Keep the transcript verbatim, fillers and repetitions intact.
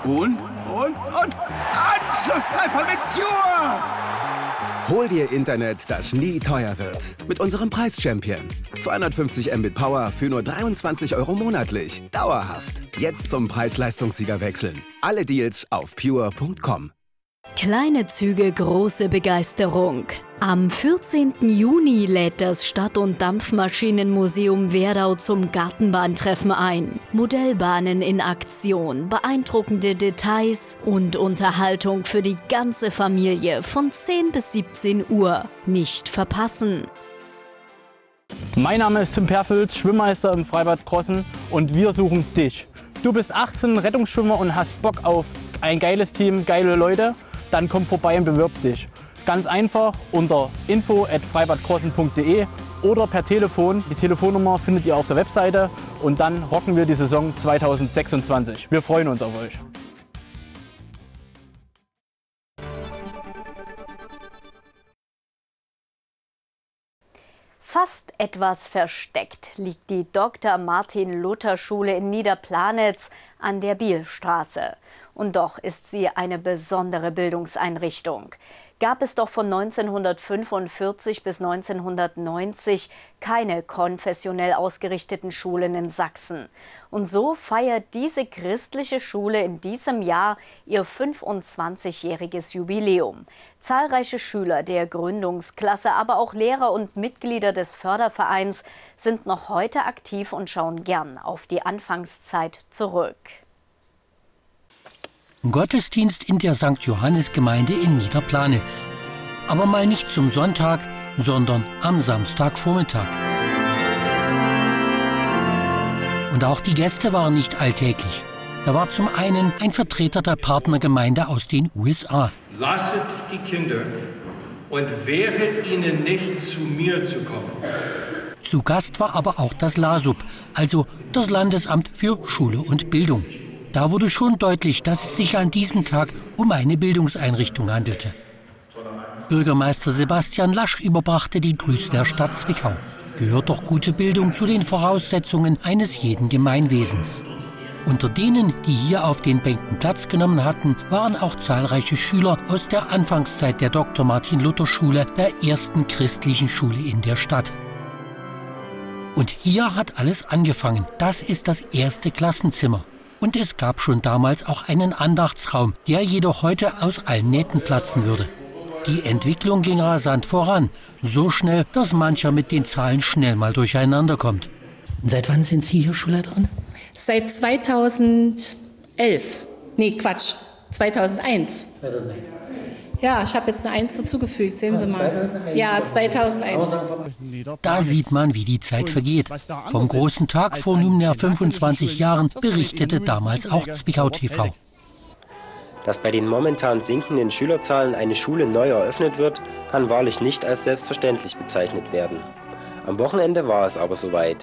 Und, und, und Anschlusstreffer mit Pure! Hol dir Internet, das nie teuer wird. Mit unserem Preis-Champion. zweihundertfünfzig Mbit Power für nur dreiundzwanzig Euro monatlich. Dauerhaft. Jetzt zum Preis-Leistungssieger wechseln. Alle Deals auf pure punkt com. Kleine Züge, große Begeisterung. Am vierzehnten Juni lädt das Stadt- und Dampfmaschinenmuseum Werdau zum Gartenbahntreffen ein. Modellbahnen in Aktion, beeindruckende Details und Unterhaltung für die ganze Familie von zehn bis siebzehn Uhr. Nicht verpassen! Mein Name ist Tim Perfels, Schwimmmeister im Freibad Krossen, und wir suchen dich. Du bist achtzehn, Rettungsschwimmer und hast Bock auf ein geiles Team, geile Leute? Dann komm vorbei und bewirb dich. Ganz einfach unter info at freibadkrossen punkt de oder per Telefon. Die Telefonnummer findet ihr auf der Webseite, und dann rocken wir die Saison zweitausendsechsundzwanzig. Wir freuen uns auf euch. Fast etwas versteckt liegt die Doktor Martin Luther Schule in Niederplanitz an der Bielstraße. Und doch ist sie eine besondere Bildungseinrichtung. Gab es doch von neunzehnhundertfünfundvierzig bis neunzehnhundertneunzig keine konfessionell ausgerichteten Schulen in Sachsen. Und so feiert diese christliche Schule in diesem Jahr ihr fünfundzwanzigjähriges Jubiläum. Zahlreiche Schüler der Gründungsklasse, aber auch Lehrer und Mitglieder des Fördervereins sind noch heute aktiv und schauen gern auf die Anfangszeit zurück. Gottesdienst in der Sankt Johannes-Gemeinde in Niederplanitz. Aber mal nicht zum Sonntag, sondern am Samstagvormittag. Und auch die Gäste waren nicht alltäglich. Da war zum einen ein Vertreter der Partnergemeinde aus den U S A. Lasset die Kinder und wehret ihnen nicht, zu mir zu kommen. Zu Gast war aber auch das LASUB, also das Landesamt für Schule und Bildung. Da wurde schon deutlich, dass es sich an diesem Tag um eine Bildungseinrichtung handelte. Bürgermeister Sebastian Lasch überbrachte die Grüße der Stadt Zwickau. Gehört doch gute Bildung zu den Voraussetzungen eines jeden Gemeinwesens. Unter denen, die hier auf den Bänken Platz genommen hatten, waren auch zahlreiche Schüler aus der Anfangszeit der Doktor Martin Luther Schule, der ersten christlichen Schule in der Stadt. Und hier hat alles angefangen. Das ist das erste Klassenzimmer. Und es gab schon damals auch einen Andachtsraum, der jedoch heute aus allen Nähten platzen würde. Die Entwicklung ging rasant voran, so schnell, dass mancher mit den Zahlen schnell mal durcheinander kommt. Seit wann sind Sie hier Schulleiterin? Seit zweitausendelf. Nee, Quatsch, zweitausendeins. zweitausendeins. Ja, ich habe jetzt eine Eins dazugefügt, sehen Sie mal. zweitausendeins. Ja, zweitausendeins. Da sieht man, wie die Zeit vergeht. Vom großen Tag vor nunmehr fünfundzwanzig Jahren berichtete damals auch Zwickau T V. Dass bei den momentan sinkenden Schülerzahlen eine Schule neu eröffnet wird, kann wahrlich nicht als selbstverständlich bezeichnet werden. Am Wochenende war es aber soweit.